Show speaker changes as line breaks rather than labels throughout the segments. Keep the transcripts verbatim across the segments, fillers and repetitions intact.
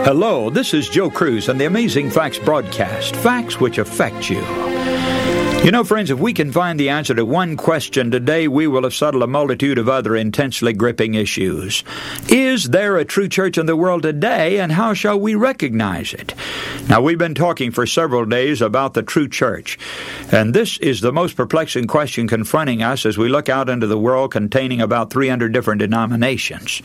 Hello, this is Joe Cruz and the Amazing Facts broadcast, facts which affect you. You know, friends, if we can find the answer to one question today, we will have settled a multitude of other intensely gripping issues. Is there a true church in the world today, and how shall we recognize it? Now, we've been talking for several days about the true church, and this is the most perplexing question confronting us as we look out into the world containing about three hundred different denominations.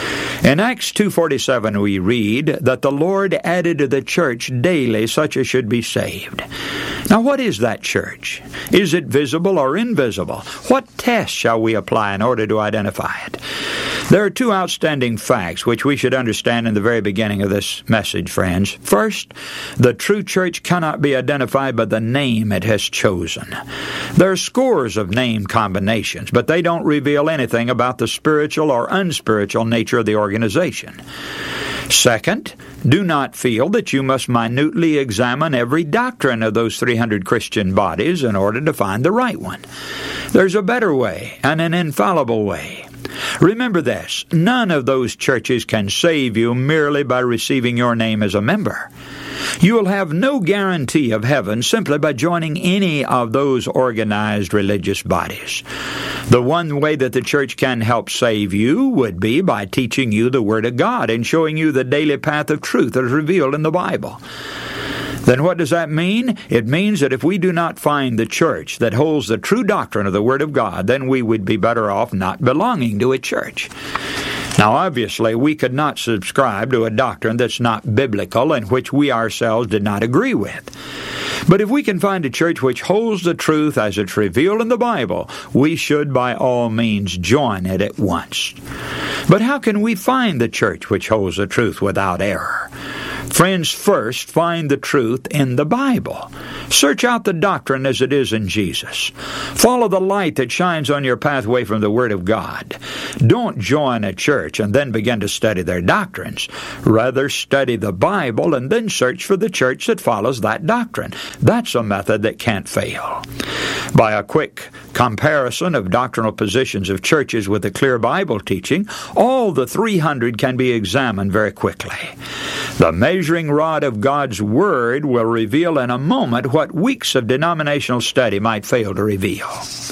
In Acts two forty-seven, we read that the Lord added to the church daily such as should be saved. Now, what is that church? Is it visible or invisible? What test shall we apply in order to identify it? There are two outstanding facts which we should understand in the very beginning of this message, friends. First, the true church cannot be identified by the name it has chosen. There are scores of name combinations, but they don't reveal anything about the spiritual or unspiritual nature of the organization. Second, do not feel that you must minutely examine every doctrine of those three hundred Christian bodies in order to find the right one. There's a better way and an infallible way. Remember this, none of those churches can save you merely by receiving your name as a member. You will have no guarantee of heaven simply by joining any of those organized religious bodies. The one way that the church can help save you would be by teaching you the Word of God and showing you the daily path of truth that is revealed in the Bible. Then what does that mean? It means that if we do not find the church that holds the true doctrine of the Word of God, then we would be better off not belonging to a church. Now, obviously, we could not subscribe to a doctrine that's not biblical and which we ourselves did not agree with. But if we can find a church which holds the truth as it's revealed in the Bible, we should by all means join it at once. But how can we find the church which holds the truth without error? Friends, first find the truth in the Bible. Search out the doctrine as it is in Jesus. Follow the light that shines on your pathway from the Word of God. Don't join a church and then begin to study their doctrines. Rather, study the Bible and then search for the church that follows that doctrine. That's a method that can't fail. By a quick comparison of doctrinal positions of churches with a clear Bible teaching, all the three hundred can be examined very quickly. The measuring rod of God's Word will reveal in a moment what weeks of denominational study might fail to reveal.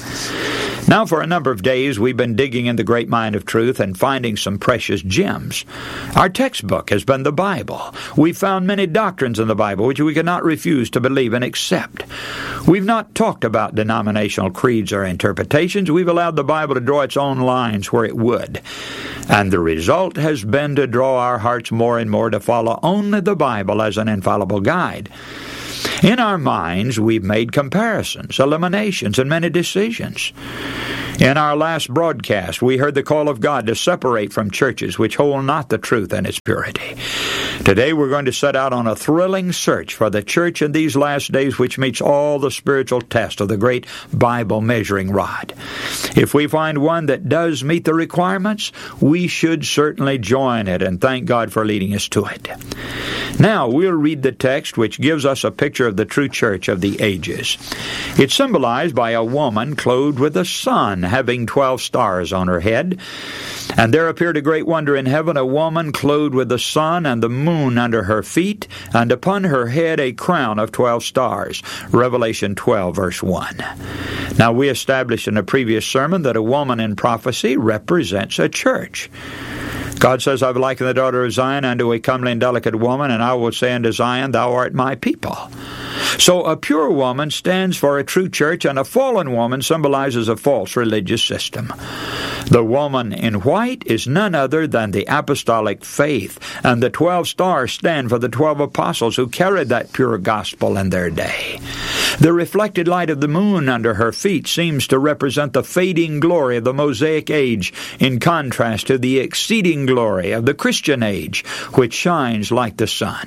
Now, for a number of days, we've been digging in the great mine of truth and finding some precious gems. Our textbook has been the Bible. We've found many doctrines in the Bible which we cannot refuse to believe and accept. We've not talked about denominational creeds or interpretations. We've allowed the Bible to draw its own lines where it would. And the result has been to draw our hearts more and more to follow only the Bible as an infallible guide. In our minds, we've made comparisons, eliminations, and many decisions. In our last broadcast, we heard the call of God to separate from churches which hold not the truth in its purity. Today, we're going to set out on a thrilling search for the church in these last days which meets all the spiritual tests of the great Bible measuring rod. If we find one that does meet the requirements, we should certainly join it and thank God for leading us to it. Now, we'll read the text which gives us a picture of the true church of the ages. It's symbolized by a woman clothed with the sun, having twelve stars on her head. And there appeared a great wonder in heaven, a woman clothed with the sun and the moon under her feet, and upon her head a crown of twelve stars. Revelation twelve, verse one. Now, we established in a previous sermon that a woman in prophecy represents a church. God says, I've likened the daughter of Zion unto a comely and delicate woman, and I will say unto Zion, thou art my people. So a pure woman stands for a true church, and a fallen woman symbolizes a false religious system. The woman in white is none other than the apostolic faith, and the twelve stars stand for the twelve apostles who carried that pure gospel in their day. The reflected light of the moon under her feet seems to represent the fading glory of the Mosaic age, in contrast to the exceeding glory of the Christian age, which shines like the sun.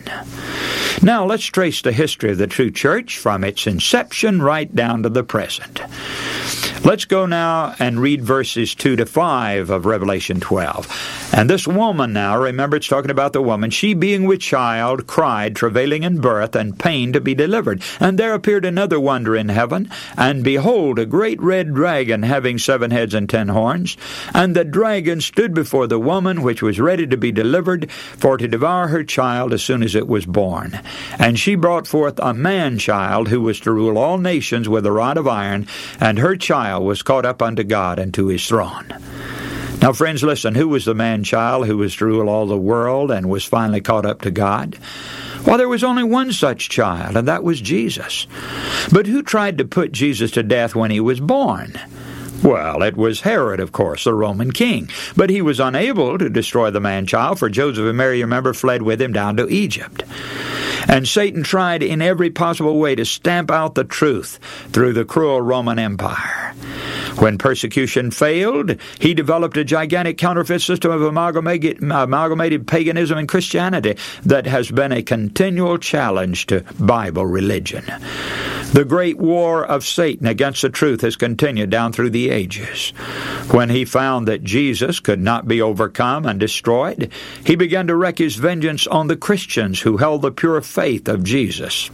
Now let's trace the history of the true church from its inception right down to the present. Let's go now and read verses two to five of Revelation twelve. And this woman now, remember it's talking about the woman, she being with child, cried, travailing in birth, and pain to be delivered. And there appeared another wonder in heaven, and behold, a great red dragon, having seven heads and ten horns. And the dragon stood before the woman, which was ready to be delivered, for to devour her child as soon as it was born. And she brought forth a man-child, who was to rule all nations with a rod of iron, and her child was caught up unto God and to his throne. Now, friends, listen, who was the man-child who was to rule all the world and was finally caught up to God? Well, there was only one such child, and that was Jesus. But who tried to put Jesus to death when he was born? Well, it was Herod, of course, the Roman king. But he was unable to destroy the man-child, for Joseph and Mary, remember, fled with him down to Egypt. And Satan tried in every possible way to stamp out the truth through the cruel Roman Empire. When persecution failed, he developed a gigantic counterfeit system of amalgamated, amalgamated paganism and Christianity that has been a continual challenge to Bible religion. The great war of Satan against the truth has continued down through the ages. When he found that Jesus could not be overcome and destroyed, he began to wreak his vengeance on the Christians who held the pure faith of Jesus.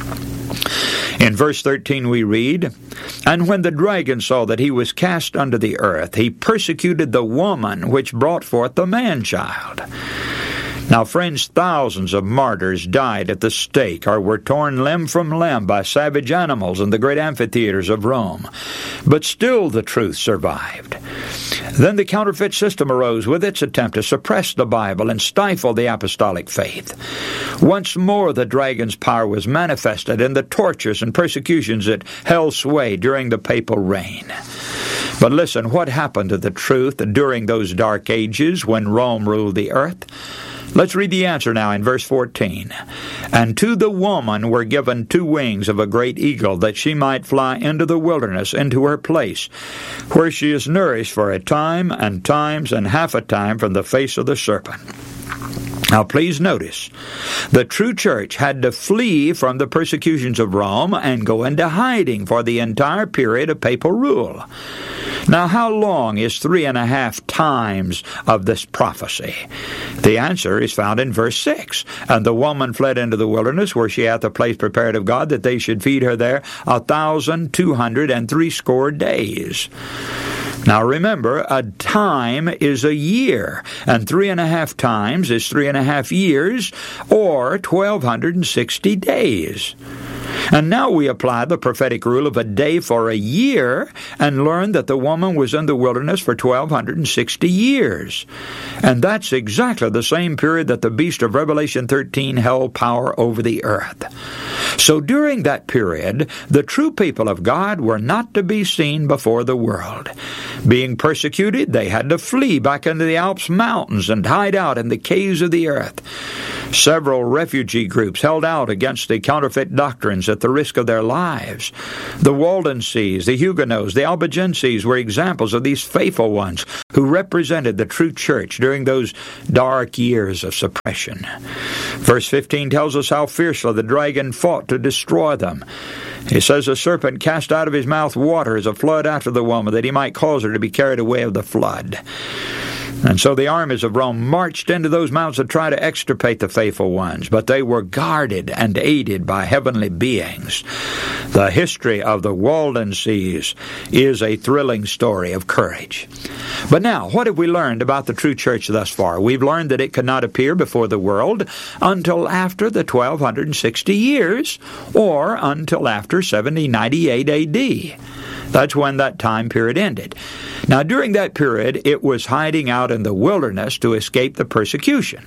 In verse thirteen we read, And when the dragon saw that he was cast unto the earth, he persecuted the woman which brought forth the man-child. Now, friends, thousands of martyrs died at the stake or were torn limb from limb by savage animals in the great amphitheaters of Rome. But still the truth survived. Then the counterfeit system arose with its attempt to suppress the Bible and stifle the apostolic faith. Once more the dragon's power was manifested in the tortures and persecutions that held sway during the papal reign. But listen, what happened to the truth during those dark ages when Rome ruled the earth? Let's read the answer now in verse fourteen. And to the woman were given two wings of a great eagle, that she might fly into the wilderness, into her place, where she is nourished for a time and times and half a time from the face of the serpent. Now please notice, the true church had to flee from the persecutions of Rome and go into hiding for the entire period of papal rule. Now, how long is three and a half times of this prophecy? The answer is found in verse six. And the woman fled into the wilderness, where she hath a place prepared of God, that they should feed her there a thousand two hundred and threescore days. Now remember, a time is a year, and three and a half times is three and a half years, or twelve sixty days. And now we apply the prophetic rule of a day for a year and learn that the woman was in the wilderness for twelve sixty years. And that's exactly the same period that the beast of Revelation thirteen held power over the earth. So during that period, the true people of God were not to be seen before the world. Being persecuted, they had to flee back into the Alps mountains and hide out in the caves of the earth. Several refugee groups held out against the counterfeit doctrines at the risk of their lives. The Waldenses, the Huguenots, the Albigenses were examples of these faithful ones who represented the true church during those dark years of suppression. Verse fifteen tells us how fiercely the dragon fought to destroy them. It says, the serpent cast out of his mouth water as a flood after the woman, that he might cause her to be carried away of the flood. And so the armies of Rome marched into those mountains to try to extirpate the faithful ones, but they were guarded and aided by heavenly beings. The history of the Waldenses is a thrilling story of courage. But now, what have we learned about the true church thus far? We've learned that it could not appear before the world until after the twelve sixty years, or until after seventy ninety-eight A D. That's when that time period ended. Now, during that period, it was hiding out in the wilderness to escape the persecution.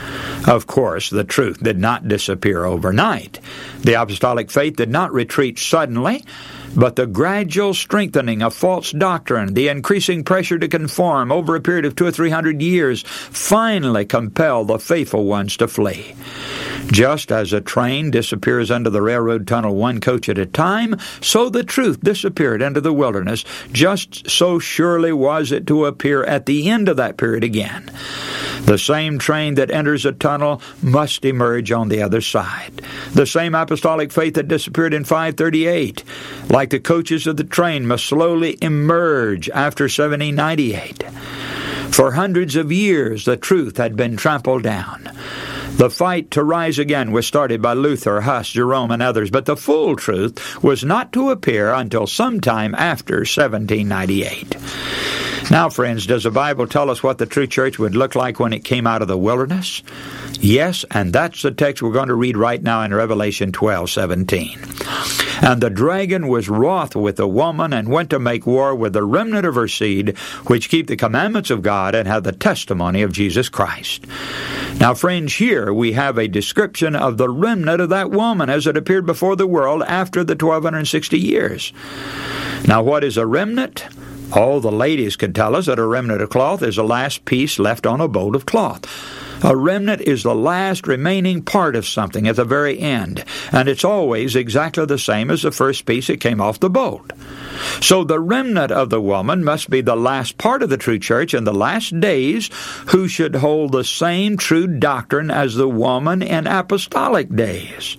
Of course, the truth did not disappear overnight. The apostolic faith did not retreat suddenly, but the gradual strengthening of false doctrine, the increasing pressure to conform over a period of two or three hundred years, finally compelled the faithful ones to flee. Just as a train disappears under the railroad tunnel one coach at a time, so the truth disappeared into the wilderness. Just so surely was it to appear at the end of that period again. The same train that enters a tunnel must emerge on the other side. The same apostolic faith that disappeared in five thirty-eight, like the coaches of the train, must slowly emerge after seventeen ninety-eight. For hundreds of years, the truth had been trampled down. The fight to rise again was started by Luther, Huss, Jerome, and others, but the full truth was not to appear until sometime after seventeen ninety-eight. Now, friends, does the Bible tell us what the true church would look like when it came out of the wilderness? Yes, and that's the text we're going to read right now in Revelation twelve seventeen. And the dragon was wroth with the woman, and went to make war with the remnant of her seed, which keep the commandments of God and have the testimony of Jesus Christ. Now, friends, here we have a description of the remnant of that woman as it appeared before the world after the twelve sixty years. Now, what is a remnant? All the ladies could tell us that a remnant of cloth is the last piece left on a bolt of cloth. A remnant is the last remaining part of something at the very end, and it's always exactly the same as the first piece that came off the bolt. So the remnant of the woman must be the last part of the true church in the last days, who should hold the same true doctrine as the woman in apostolic days.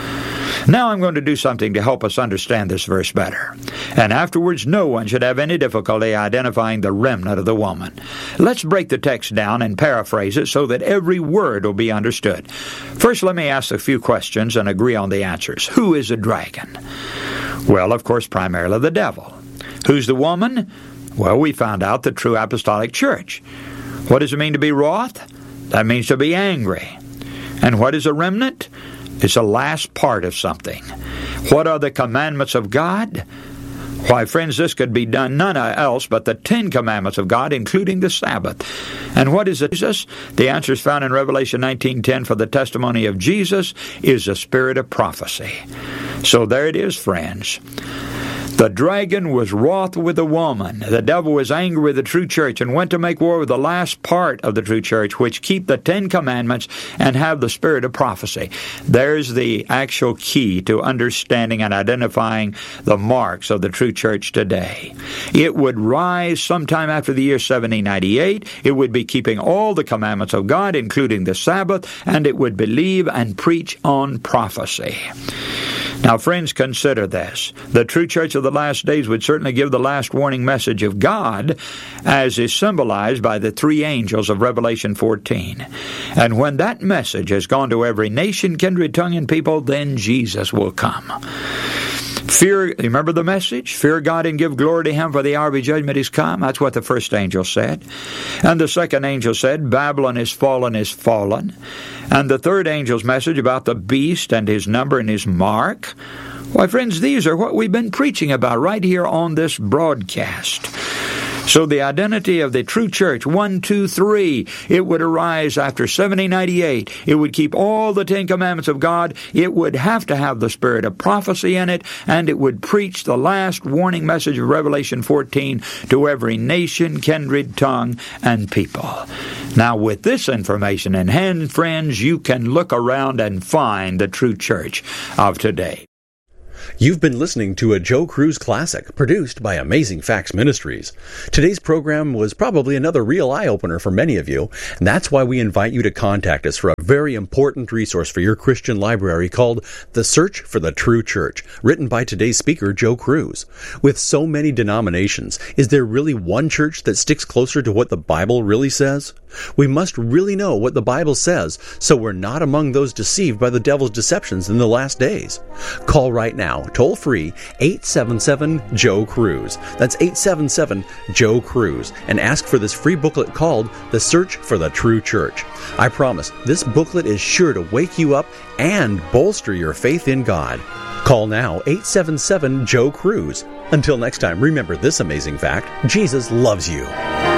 Now I'm going to do something to help us understand this verse better. And afterwards, no one should have any difficulty identifying the remnant of the woman. Let's break the text down and paraphrase it so that every word will be understood. First, let me ask a few questions and agree on the answers. Who is a dragon? Well, of course, primarily the devil. Who's the woman? Well, we found out the true apostolic church. What does it mean to be wroth? That means to be angry. And what is a remnant? It's the last part of something. What are the commandments of God? Why, friends, this could be done none else but the Ten Commandments of God, including the Sabbath. And what is Jesus? The answer is found in Revelation nineteen ten. For the testimony of Jesus is the spirit of prophecy. So there it is, friends. The dragon was wroth with the woman. The devil was angry with the true church and went to make war with the last part of the true church, which keep the Ten Commandments and have the spirit of prophecy. There's the actual key to understanding and identifying the marks of the true church today. It would rise sometime after the year seventeen ninety-eight. It would be keeping all the commandments of God, including the Sabbath, and it would believe and preach on prophecy. Now, friends, consider this. The true church of the last days would certainly give the last warning message of God, as is symbolized by the three angels of Revelation fourteen. And when that message has gone to every nation, kindred, tongue, and people, then Jesus will come. Fear, remember the message? Fear God and give glory to Him, for the hour of His judgment is come. That's what the first angel said. And the second angel said, Babylon is fallen, is fallen. And the third angel's message about the beast and his number and his mark. Why, friends, these are what we've been preaching about right here on this broadcast. So the identity of the true church, one, two, three, it would arise after seventeen ninety-eight. It would keep all the Ten Commandments of God. It would have to have the spirit of prophecy in it, and it would preach the last warning message of Revelation fourteen to every nation, kindred, tongue, and people. Now, with this information in hand, friends, you can look around and find the true church of today.
You've been listening to a Joe Cruz Classic, produced by Amazing Facts Ministries. Today's program was probably another real eye-opener for many of you, and that's why we invite you to contact us for a very important resource for your Christian library called The Search for the True Church, written by today's speaker, Joe Cruz. With so many denominations, is there really one church that sticks closer to what the Bible really says? We must really know what the Bible says, so we're not among those deceived by the devil's deceptions in the last days. Call right now, toll free, eight seven seven, Joe Cruz. That's eight seven seven, Joe Cruz, and ask for this free booklet called The Search for the True Church. I promise, this booklet is sure to wake you up and bolster your faith in God. Call now, eight seven seven, Joe Cruz. Until next time, remember this amazing fact: Jesus loves you.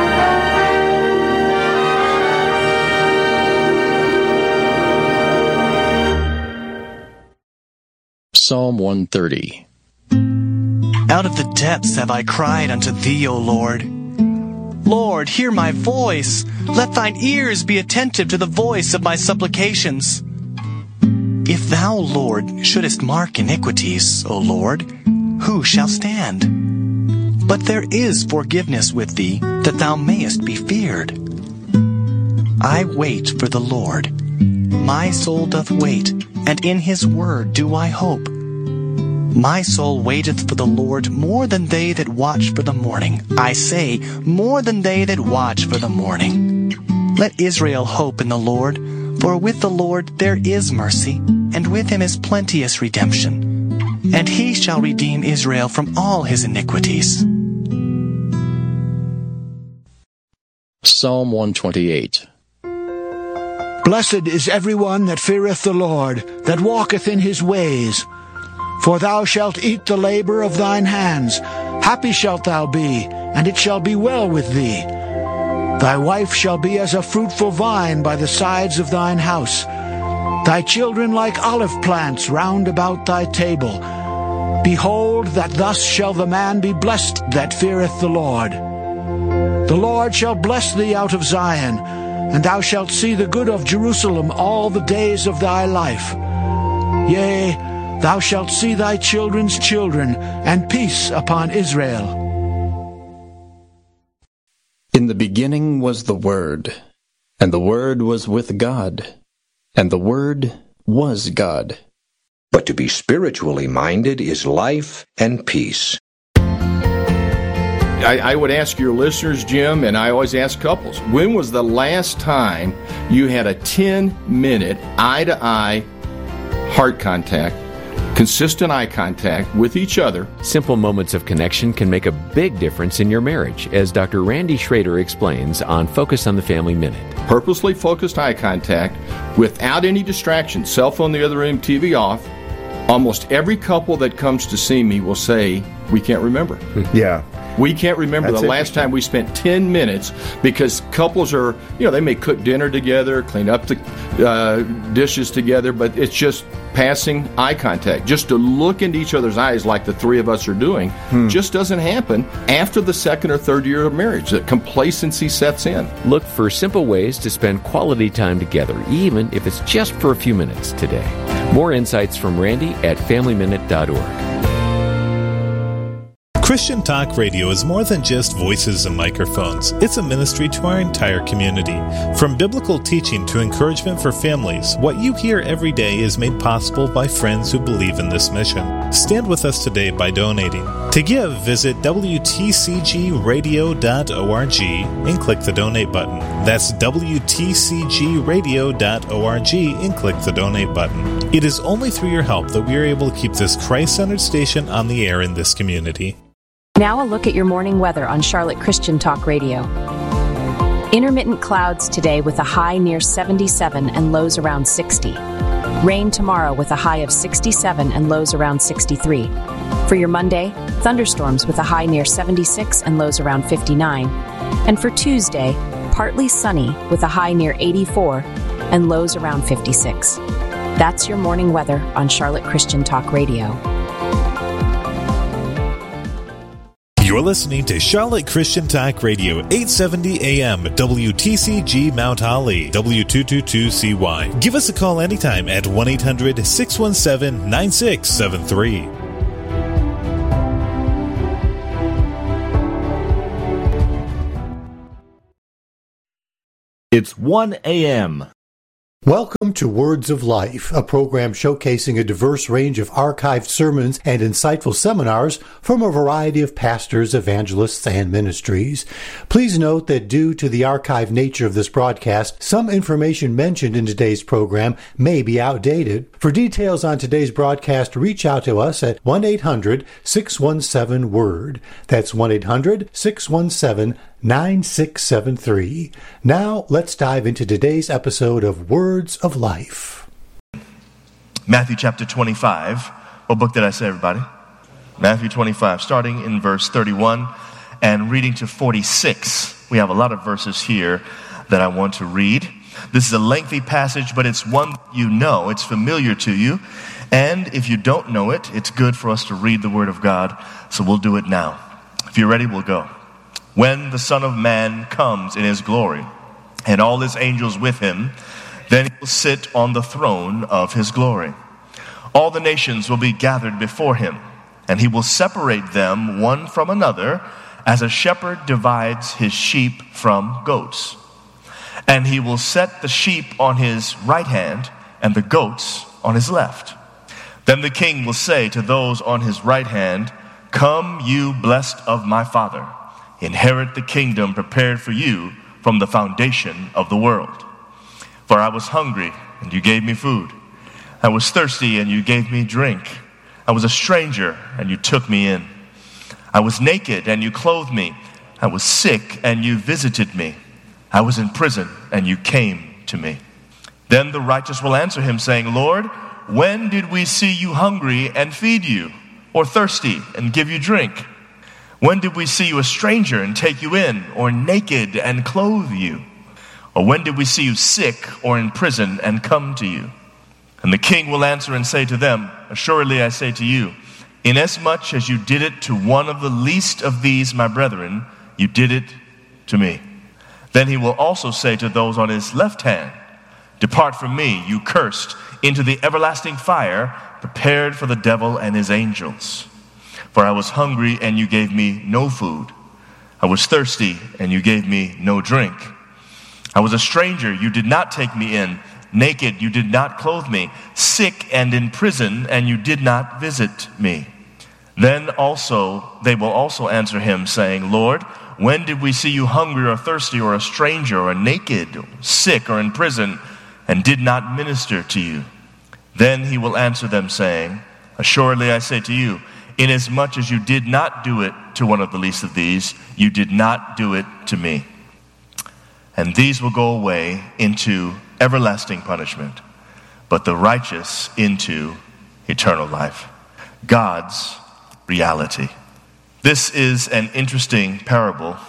Psalm one thirty.
Out of the depths have I cried unto Thee, O Lord. Lord, hear my voice. Let Thine ears be attentive to the voice of my supplications. If thou, Lord, shouldest mark iniquities, O Lord, who shall stand? But there is forgiveness with thee, that thou mayest be feared. I wait for the Lord. My soul doth wait, and in his word do I hope. My soul waiteth for the Lord more than they that watch for the morning. I say, more than they that watch for the morning. Let Israel hope in the Lord, for with the Lord there is mercy, and with him is plenteous redemption. And he shall redeem Israel from all his iniquities.
Psalm one twenty-eight.
Blessed is every one that feareth the Lord, that walketh in his ways. For thou shalt eat the labor of thine hands. Happy shalt thou be, and it shall be well with thee. Thy wife shall be as a fruitful vine by the sides of thine house, thy children like olive plants round about thy table. Behold, that thus shall the man be blessed that feareth the Lord. The Lord shall bless thee out of Zion, and thou shalt see the good of Jerusalem all the days of thy life. Yea, thou shalt see thy children's children, and peace upon Israel.
In the beginning was the Word, and the Word was with God, and the Word was God.
But to be spiritually minded is life and peace.
I, I would ask your listeners, Jim, and I always ask couples, when was the last time you had a ten-minute eye-to-eye heart contact, consistent eye contact with each other?
Simple moments of connection can make a big difference in your marriage, as Doctor Randy Schrader explains on Focus on the Family Minute.
Purposely focused eye contact without any distractions, cell phone in the other room, T V off. Almost every couple that comes to see me will say, we can't remember.
Yeah.
We can't remember That's the last time we spent ten minutes, because couples are, you know, they may cook dinner together, clean up the uh, dishes together, but it's just passing eye contact. Just to look into each other's eyes like the three of us are doing hmm. just doesn't happen after the second or third year of marriage. The complacency sets in.
Look for simple ways to spend quality time together, even if it's just for a few minutes today. More insights from Randy at family minute dot org.
Christian Talk Radio is more than just voices and microphones. It's a ministry to our entire community. From biblical teaching to encouragement for families, what you hear every day is made possible by friends who believe in this mission. Stand with us today by donating. To give, visit W T C G radio dot org and click the donate button. That's W T C G radio dot org and click the donate button. It is only through your help that we are able to keep this Christ-centered station on the air in this community.
Now a look at your morning weather on Charlotte Christian Talk Radio. Intermittent clouds today with a high near seventy-seven and lows around sixty. Rain tomorrow with a high of sixty-seven and lows around sixty-three. For your Monday, thunderstorms with a high near seventy-six and lows around fifty-nine. And for Tuesday, partly sunny with a high near eighty-four and lows around fifty-six. That's your morning weather on Charlotte Christian Talk Radio.
You're listening to Charlotte Christian Talk Radio, eight seventy A M, W T C G Mount Holly, W two twenty-two C Y. Give us a call anytime at one eight hundred six one seven nine six seven three.
It's one A M.
Welcome to Words of Life, a program showcasing a diverse range of archived sermons and insightful seminars from a variety of pastors, evangelists, and ministries. Please note that due to the archived nature of this broadcast, some information mentioned in today's program may be outdated. For details on today's broadcast, reach out to us at one eight hundred six one seven word. That's one eight hundred six one seven nine six seven three. Now, let's dive into today's episode of Words of Life.
Matthew chapter twenty-five. What book did I say, everybody? Matthew twenty-five, starting in verse thirty-one and reading to forty-six. We have a lot of verses here that I want to read. This is a lengthy passage, but it's one you know. It's familiar to you. And if you don't know it, it's good for us to read the Word of God. So we'll do it now. If you're ready, we'll go. When the Son of Man comes in his glory, and all his angels with him, then he will sit on the throne of his glory. All the nations will be gathered before him, and he will separate them one from another, as a shepherd divides his sheep from goats. And he will set the sheep on his right hand and the goats on his left. Then the king will say to those on his right hand, "Come, you blessed of my Father, inherit the kingdom prepared for you from the foundation of the world. For I was hungry, and you gave me food. I was thirsty, and you gave me drink. I was a stranger, and you took me in. I was naked, and you clothed me. I was sick, and you visited me. I was in prison, and you came to me." Then the righteous will answer him, saying, "Lord, when did we see you hungry and feed you, or thirsty and give you drink? When did we see you a stranger and take you in, or naked and clothe you? Or when did we see you sick or in prison and come to you?" And the king will answer and say to them, "Assuredly I say to you, inasmuch as you did it to one of the least of these my brethren, you did it to me." Then he will also say to those on his left hand, "Depart from me, you cursed, into the everlasting fire, prepared for the devil and his angels. For I was hungry, and you gave me no food. I was thirsty, and you gave me no drink. I was a stranger, you did not take me in. Naked, you did not clothe me. Sick and in prison, and you did not visit me." Then also they will also answer him, saying, "Lord, when did we see you hungry or thirsty or a stranger or naked, or sick or in prison, and did not minister to you?" Then he will answer them, saying, "Assuredly I say to you, inasmuch as you did not do it to one of the least of these, you did not do it to me." And these will go away into everlasting punishment, but the righteous into eternal life. God's reality. This is an interesting parable,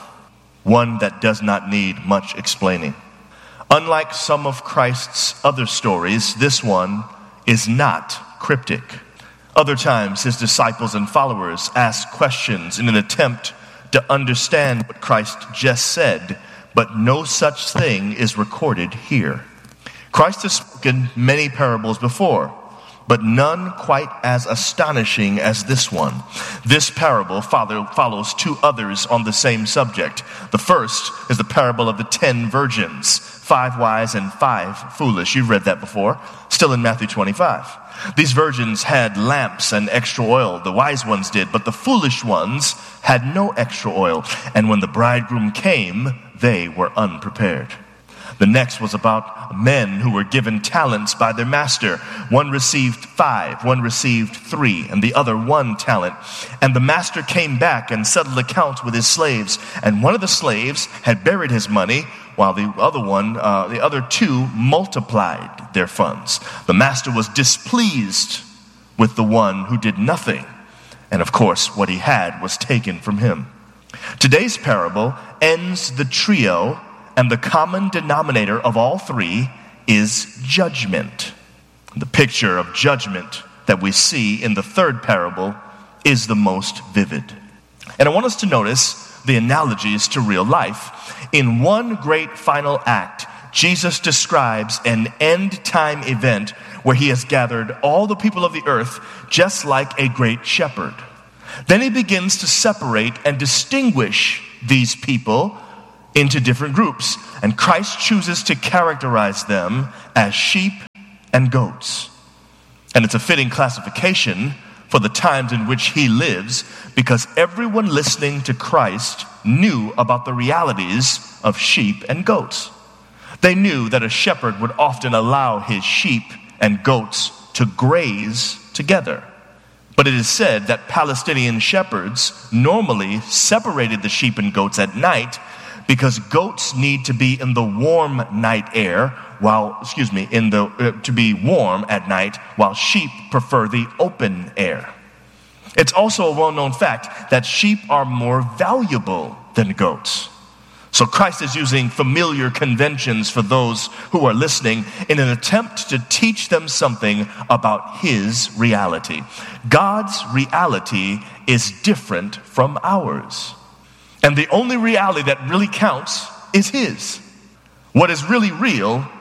one that does not need much explaining. Unlike some of Christ's other stories, this one is not cryptic. Other times, his disciples and followers ask questions in an attempt to understand what Christ just said, but no such thing is recorded here. Christ has spoken many parables before, but none quite as astonishing as this one. This parable follows two others on the same subject. The first is the parable of the ten virgins, five wise and five foolish. You've read that before, still in Matthew twenty-five. These virgins had lamps and extra oil. The wise ones did, but the foolish ones had no extra oil. And when the bridegroom came, they were unprepared. The next was about men who were given talents by their master. One received five, one received three, and the other one talent. And the master came back and settled accounts with his slaves. And one of the slaves had buried his money, while the other one, uh, the other two multiplied their funds. The master was displeased with the one who did nothing. And of course, what he had was taken from him. Today's parable ends the trio, and the common denominator of all three is judgment. The picture of judgment that we see in the third parable is the most vivid. And I want us to notice the analogies to real life. In one great final act, Jesus describes an end-time event where he has gathered all the people of the earth just like a great shepherd. Then he begins to separate and distinguish these people into different groups, and Christ chooses to characterize them as sheep and goats. And it's a fitting classification for the times in which he lives, because everyone listening to Christ knew about the realities of sheep and goats. They knew that a shepherd would often allow his sheep and goats to graze together. But it is said that Palestinian shepherds normally separated the sheep and goats at night, because goats need to be in the warm night air, while, excuse me, in the uh, to be warm at night, while sheep prefer the open air. It's also a well-known fact that sheep are more valuable than goats. So Christ is using familiar conventions for those who are listening in an attempt to teach them something about his reality. God's reality is different from ours. And the only reality that really counts is his. What is really real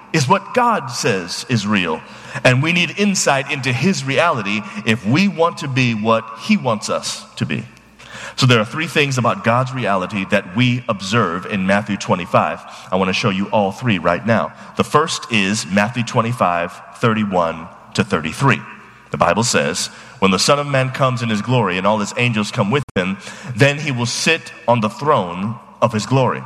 is what God says is real. And we need insight into his reality if we want to be what he wants us to be. So there are three things about God's reality that we observe in Matthew twenty-five. I want to show you all three right now. The first is Matthew twenty-five, thirty-one to thirty-three. The Bible says, when the Son of Man comes in his glory and all his angels come with him, then he will sit on the throne of his glory.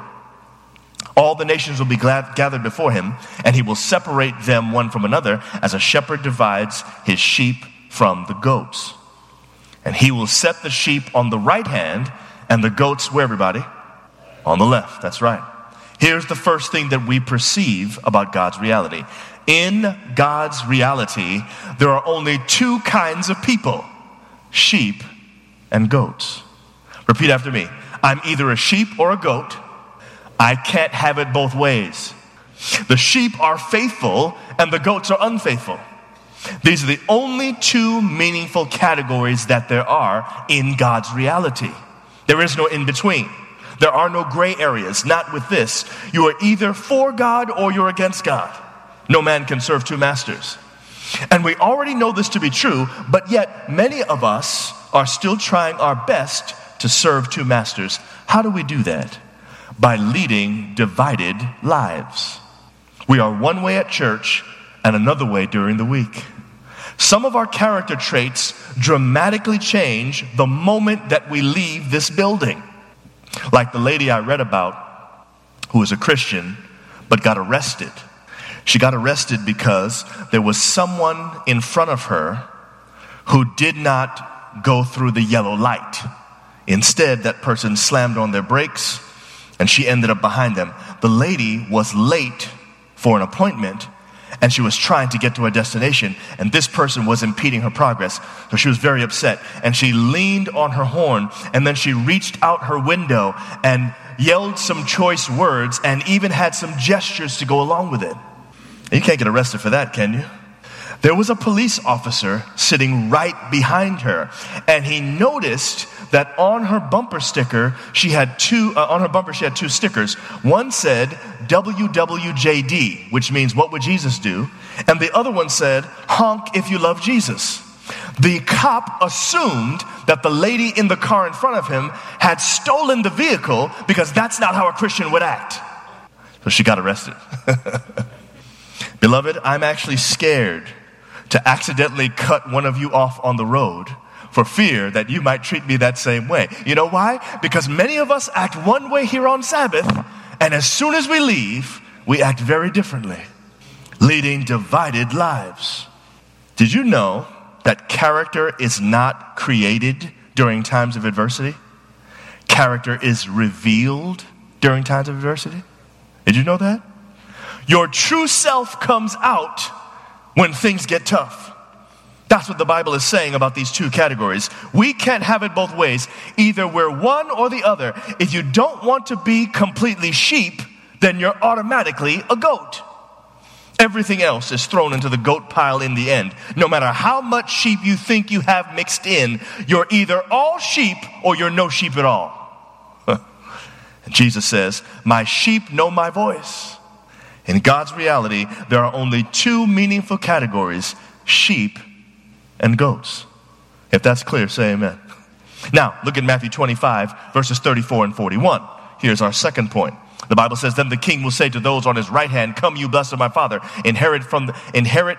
All the nations will be glad, gathered before him, and he will separate them one from another as a shepherd divides his sheep from the goats. And he will set the sheep on the right hand and the goats, where everybody? On the left, that's right. Here's the first thing that we perceive about God's reality. In God's reality, there are only two kinds of people, sheep and goats. Repeat after me. I'm either a sheep or a goat. I can't have it both ways. The sheep are faithful and the goats are unfaithful. These are the only two meaningful categories that there are in God's reality. There is no in between. There are no gray areas, not with this. You are either for God or you're against God. No man can serve two masters. And we already know this to be true, but yet many of us are still trying our best to serve two masters. How do we do that? By leading divided lives. We are one way at church and another way during the week. Some of our character traits dramatically change the moment that we leave this building. Like the lady I read about who was a Christian but got arrested. She got arrested because there was someone in front of her who did not go through the yellow light. Instead, that person slammed on their brakes and she ended up behind them. The lady was late for an appointment and she was trying to get to her destination, and this person was impeding her progress. So she was very upset, and she leaned on her horn, and then she reached out her window and yelled some choice words and even had some gestures to go along with it. And you can't get arrested for that, can you? There was a police officer sitting right behind her, and he noticed that on her bumper sticker, she had two, uh, on her bumper she had two stickers. One said W W J D, which means what would Jesus do? And the other one said, honk if you love Jesus. The cop assumed that the lady in the car in front of him had stolen the vehicle because that's not how a Christian would act. So she got arrested. Beloved, I'm actually scared to accidentally cut one of you off on the road for fear that you might treat me that same way. You know why? Because many of us act one way here on Sabbath, and as soon as we leave, we act very differently, leading divided lives. Did you know that character is not created during times of adversity? Character is revealed during times of adversity. Did you know that? Your true self comes out when things get tough. That's what the Bible is saying about these two categories. We can't have it both ways. Either we're one or the other. If you don't want to be completely sheep, then you're automatically a goat. Everything else is thrown into the goat pile in the end. No matter how much sheep you think you have mixed in, you're either all sheep or you're no sheep at all. And Jesus says, my sheep know my voice. In God's reality, there are only two meaningful categories, sheep and goats. If that's clear, say amen. Now, look at Matthew twenty-five, verses thirty-four and forty-one. Here's our second point. The Bible says, then the king will say to those on his right hand, come, you blessed of my Father, inherit from the, inherit